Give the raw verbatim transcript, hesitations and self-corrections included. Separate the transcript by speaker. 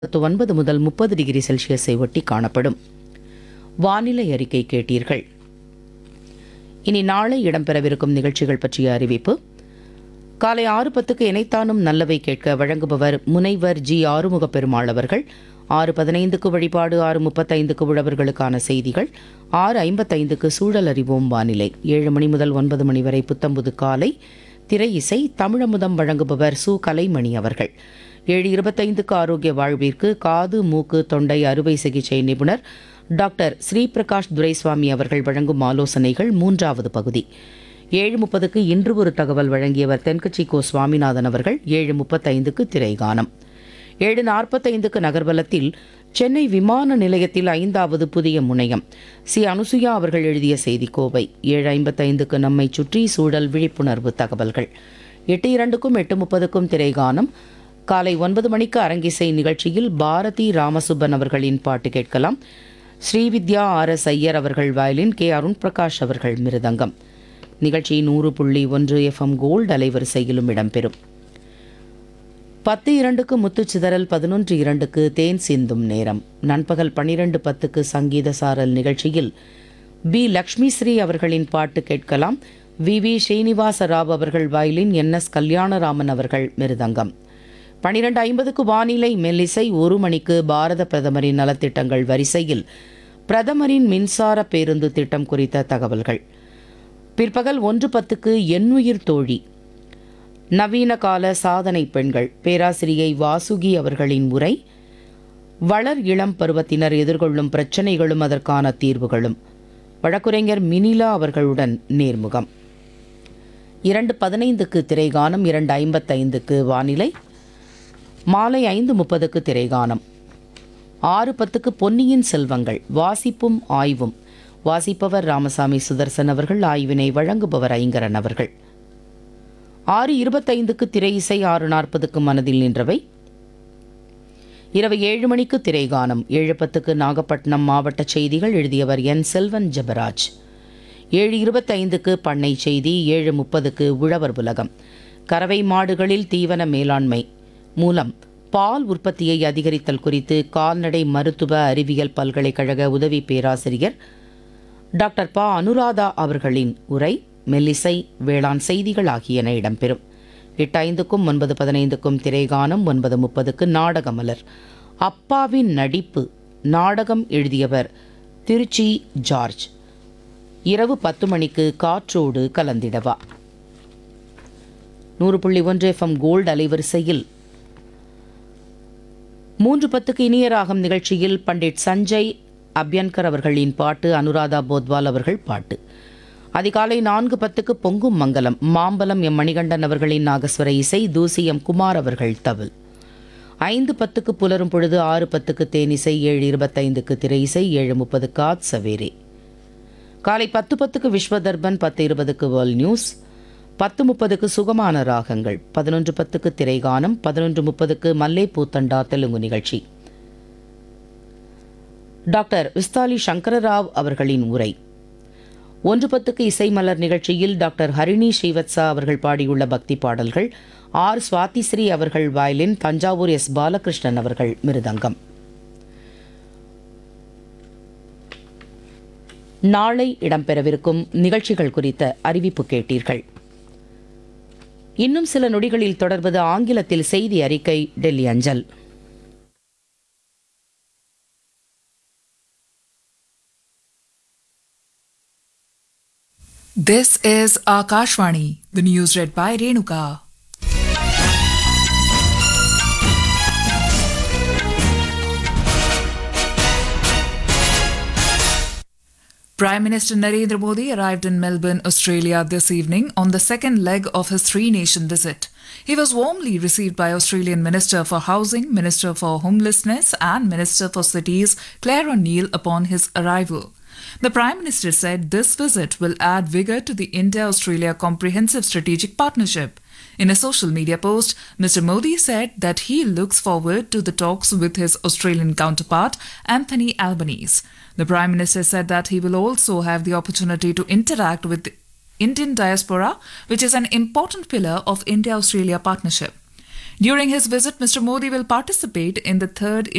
Speaker 1: ஒன்பது முதல் முப்பது டிகிரி செல்சியஸை ஒட்டி காணப்படும். வானிலை அறிக்கை கேட்டீர்கள். இனி நாளை இடம்பெறவிருக்கும் நிகழ்ச்சிகள் பற்றிய அறிவிப்பு. காலை ஆறு பத்துக்கு இணைத்தானும் நல்லவை கேட்க வழங்குபவர் முனைவர் ஜி ஆறுமுக பெருமாள் அவர்கள். ஆறு பதினைந்துக்கு வழிபாடு, ஆறு முப்பத்தைந்துக்கு உழவர்களுக்கான செய்திகள், ஆறு ஐம்பத்தைந்துக்கு சூழல் அறிவோம் வானிலை, ஏழு மணி முதல் ஒன்பது மணி வரை புத்தம்புது காலை திரை இசை, தமிழமுதம் வழங்குபவர் சு கலைமணி அவர்கள். ஏழு இருபத்தைந்துக்கு ஆரோக்கிய வாழ்விற்கு காது மூக்கு தொண்டை அறுவை சிகிச்சை நிபுணர் டாக்டர் ஸ்ரீபிரகாஷ் துரைசுவாமி அவர்கள் வழங்கும் ஆலோசனைகள் மூன்றாவது பகுதி. ஏழு முப்பதுக்கு இன்று ஒரு தகவல் வழங்கியவர் தென்கட்சி கோ சுவாமிநாதன் அவர்கள். ஏழு முப்பத்தைந்துக்கு திரைகானம். ஏழு நாற்பத்தைந்துக்கு நகர்வலத்தில் சென்னை விமான நிலையத்தில் ஐந்தாவது புதிய முனையம் சி அனுசுயா அவர்கள் எழுதிய செய்தி கோவை. ஏழு ஐம்பத்தைந்துக்கு நம்மை சுற்றி சூழல் விழிப்புணர்வு தகவல்கள். எட்டு இரண்டுக்கும் எட்டு முப்பதுக்கும் திரைகானம். காலை ஒன்பது மணிக்கு அரங்கிசை நிகழ்ச்சியில் பாரதி ராமசுப்பன் அவர்களின் பாட்டு கேட்கலாம். ஸ்ரீவித்யா ஆர் எஸ் ஐயர் அவர்கள் வயலின், கே அருண் பிரகாஷ் அவர்கள் மிருதங்கம். நிகழ்ச்சி நூறு புள்ளி ஒன்று எஃப்எம் கோல்டு அலைவரிசையிலும் இடம்பெறும். பத்து இரண்டுக்கு முத்துச்சிதறல், பதினொன்று இரண்டுக்கு தேன் சிந்தும் நேரம். நண்பகல் பன்னிரண்டு பத்துக்கு சங்கீத சாரல் நிகழ்ச்சியில் பி லக்ஷ்மி ஸ்ரீ அவர்களின் பாட்டு கேட்கலாம். வி வி ஸ்ரீனிவாச ராவ் அவர்கள் வயலின், என் எஸ் கல்யாணராமன் அவர்கள் மிருதங்கம். பன்னிரண்டு ஐம்பதுக்கு வானிலை மெல்லிசை. ஒரு மணிக்கு பாரத பிரதமரின் நலத்திட்டங்கள் வரிசையில் பிரதமரின் மின்சார பேருந்து திட்டம் குறித்த தகவல்கள். பிற்பகல் ஒன்று பத்துக்கு எண்ணுயிர் தோழி, நவீன கால சாதனை பெண்கள், பேராசிரியை வாசுகி அவர்களின் உரை. வளர் இளம் பருவத்தினர் எதிர்கொள்ளும் பிரச்சனைகளும் அதற்கான தீர்வுகளும், வழக்குரைஞர் மினிலா அவர்களுடன் நேர்முகம். இரண்டு பதினைந்துக்கு திரைகானம். இரண்டு ஐம்பத்தைந்துக்கு வானிலை. மாலை ஐந்து முப்பதுக்கு திரைகானம். ஆறு பத்துக்கு பொன்னியின் செல்வங்கள், வாசிப்பும் ஆய்வும். வாசிப்பவர் ராமசாமி சுதர்சன் அவர்கள், ஆய்வினை வழங்குபவர் ஐங்கரன் அவர்கள். ஆறு இருபத்தைந்துக்கு திரை இசை. ஆறு நாற்பதுக்கு மனதில் நின்றவை. இரவு ஏழு மணிக்கு திரைகானம். ஏழு பத்துக்கு நாகப்பட்டினம் மாவட்ட செய்திகள், எழுதியவர் என் செல்வன் ஜெபராஜ். ஏழு இருபத்தைந்துக்கு பண்ணை செய்தி. ஏழு முப்பதுக்கு உழவர் உலகம். கறவை மாடுகளில் தீவன மேலாண்மை மூலம் பால் உற்பத்தியை அதிகரித்தல் குறித்து கால்நடை மருத்துவ அறிவியல் பல்கலைக்கழக உதவி பேராசிரியர் டாக்டர் ப அனுராதா அவர்களின் உரை. மெல்லிசை, வேளாண் செய்திகள் ஆகியன இடம்பெறும். எட்டு ஐந்துக்கும் ஒன்பது பதினைந்துக்கும் திரைகானம். ஒன்பது முப்பதுக்கு நாடகமலர். அப்பாவின் நடிப்பு நாடகம், எழுதியவர் திருச்சி ஜார்ஜ். இரவு பத்து மணிக்கு காற்றோடு கலந்திடவா. நூறு புள்ளி ஒன்று எஃப்எம் கோல்டு அலைவரிசையில் மூன்று பத்துக்கு இனிய ராகம் நிகழ்ச்சியில் பண்டிட் சஞ்சய் அபியன்கர் அவர்களின் பாட்டு, அனுராதா போத்வால் அவர்கள் பாட்டு. அதிகாலை நான்கு பத்துக்கு பொங்கும் மங்கலம், மாம்பலம் எம் மணிகண்டன் அவர்களின் நாகஸ்வர இசை, தூசி எம் குமார் அவர்கள் தவில். ஐந்து பத்துக்கு புலரும் பொழுது. ஆறு பத்துக்கு தேனிசை. ஏழு இருபத்தைந்துக்கு திரை இசை. ஏழு முப்பது காத் சவேரே. காலை பத்து பத்துக்கு விஸ்வதர்பன். பத்து இருபதுக்கு வேர்ல்ட் நியூஸ். பத்து முப்பதுக்கு சுகமான ராகங்கள். பதினொன்று பத்துக்கு திரைகானம். பதினொன்று முப்பதுக்கு மல்லே பூத்தண்டா தெலுங்கு நிகழ்ச்சி. டாக்டர் விஸ்தாலி சங்கரராவ் அவர்களின் உரை. ஒன்று பத்துக்கு இசை மலர் நிகழ்ச்சியில் டாக்டர் ஹரிணி ஸ்ரீவத்சா அவர்கள் பாடியுள்ள பக்தி பாடல்கள். ஆர் சுவாதிஸ்ரீ அவர்கள் வயலின், தஞ்சாவூர் எஸ் பாலகிருஷ்ணன் அவர்கள் மிருதங்கம். நாளை இடம்பெறவிருக்கும் நிகழ்ச்சிகள் குறித்த அறிவிப்பு கேட்டீர்கள். இன்னும் சில நொடிகளில் தொடர்வது ஆங்கிலத்தில் செய்தி அறிக்கை, டெல்லி அஞ்சல்.
Speaker 2: This is Akashvani, the news read by Renuka. Prime Minister Narendra Modi arrived in Melbourne, Australia this evening on the second leg of his three-nation visit. He was warmly received by Australian Minister for Housing, Minister for Homelessness and Minister for Cities Claire O'Neill upon his arrival. The Prime Minister said this visit will add vigour to the India-Australia Comprehensive Strategic Partnership. In a social media post, Mister Modi said that he looks forward to the talks with his Australian counterpart, Anthony Albanese. The Prime Minister said that he will also have the opportunity to interact with the Indian diaspora, which is an important pillar of India-Australia partnership. During his visit, Mister Modi will participate in the third